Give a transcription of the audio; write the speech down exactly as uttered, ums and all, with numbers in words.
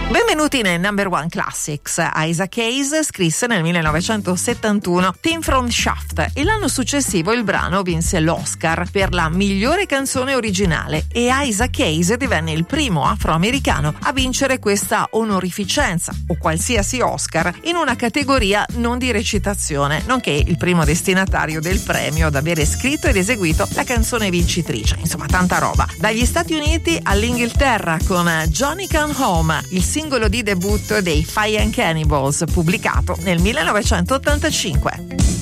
Benvenuti nei Number One Classics. Isaac Hayes scrisse nel millenovecentosettantuno Theme from Shaft e l'anno successivo il brano vinse l'Oscar per la migliore canzone originale e Isaac Hayes divenne il primo afroamericano a vincere questa onorificenza o qualsiasi Oscar in una categoria non di recitazione, nonché il primo destinatario del premio ad avere scritto ed eseguito la canzone vincitrice. Insomma, tanta roba. Dagli Stati Uniti all'Inghilterra con Johnny Come Home, il singolo di debutto dei Fire and Cannibals, pubblicato nel millenovecentottantacinque.